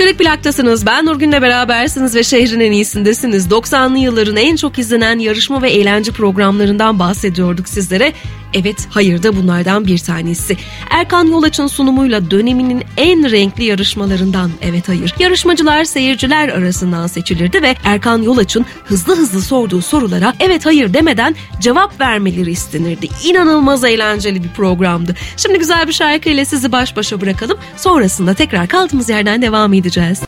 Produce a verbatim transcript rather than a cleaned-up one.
Kırık Plak'tasınız. Ben Nurgün'le berabersiniz ve şehrin en iyisindesiniz. doksanlı yılların en çok izlenen yarışma ve eğlence programlarından bahsediyorduk sizlere. Evet, hayır da bunlardan bir tanesi. Erkan Yolaç'ın sunumuyla döneminin en renkli yarışmalarından Evet Hayır. Yarışmacılar seyirciler arasından seçilirdi ve Erkan Yolaç'ın hızlı hızlı sorduğu sorulara evet hayır demeden cevap vermeleri istenirdi. İnanılmaz eğlenceli bir programdı. Şimdi güzel bir şarkıyla sizi baş başa bırakalım. Sonrasında tekrar kaldığımız yerden devam edeceğiz.